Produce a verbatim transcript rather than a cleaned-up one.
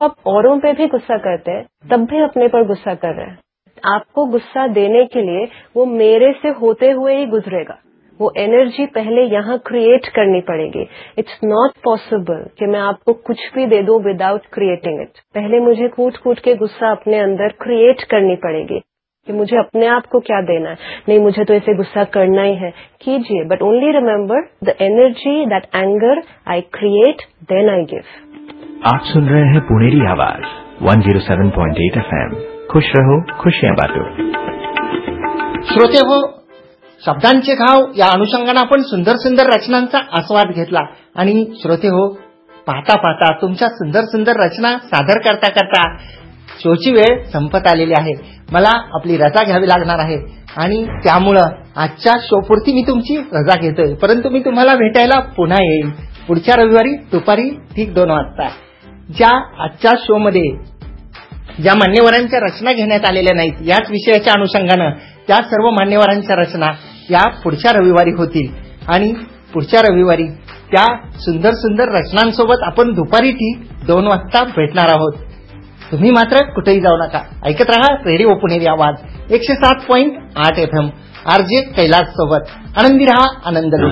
आप औरों पे भी गुस्सा करते हैं तब भी अपने पर गुस्सा कर रहे हैं। आपको गुस्सा देने के लिए वो मेरे से होते हुए ही गुजरेगा, वो एनर्जी पहले यहाँ क्रिएट करनी पड़ेगी। इट्स नॉट पॉसिबल कि मैं आपको कुछ भी दे दूं विदाउट क्रिएटिंग इट। पहले मुझे कूट कूट के गुस्सा अपने अंदर क्रिएट करनी पड़ेगी कि मुझे अपने आप को क्या देना है। नहीं, मुझे तो ऐसे गुस्सा करना ही है, कीजिए, but only remember the energy that anger I create then I give. आप सुन रहे हैं पुणेरी आवाज एक सौ सात पॉइंट आठ एफएम। खुश रहो, खुशियां बांटो। श्रोते हो, शब्दांचे घाव या अनुषंगाने आपण सुंदर सुंदर रचनांचा आस्वाद घेतला आणि श्रोते हो, पाहता पाहता तुमच्या सुंदर सुंदर रचना सादर करता करता शोची वेळ संपत आलेली आहे। मला आपली रजा घ्यावी लागणार आहे आणि त्यामुळं आजच्या शोपुरती मी तुमची रजा घेतोय, परंतु मी तुम्हाला भेटायला पुन्हा येईल पुढच्या रविवारी दुपारी ठीक दोन वाजता। ज्या आजच्या शो मध्ये ज्या मान्यवरांच्या रचना घेण्यात आलेल्या नाहीत, याच विषयाच्या अनुषंगाने त्या सर्व मान्यवरांच्या रचना या पुढच्या रविवारी होतील आणि पुढच्या रविवारी त्या सुंदर सुंदर रचनांसोबत आपण दुपारी ठीक दोन वाजता भेटणार आहोत। तुम्ही मात्र कुठेही जाऊ नका, ऐकत रहा रेडिओ पुणेरी आवाज एकशे सात पॉइंट आठ एफ एम। आरजे कैलास सोबत आनंदी रहा, आनंद लुटा।